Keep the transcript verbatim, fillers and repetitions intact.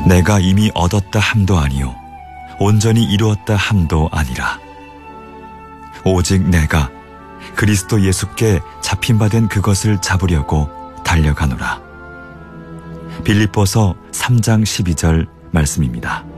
내가 이미 얻었다 함도 아니요 온전히 이루었다 함도 아니라 오직 내가 그리스도 예수께 잡힌 바 된 그것을 잡으려고 달려가노라. 빌립보서 삼 장 십이 절 말씀입니다.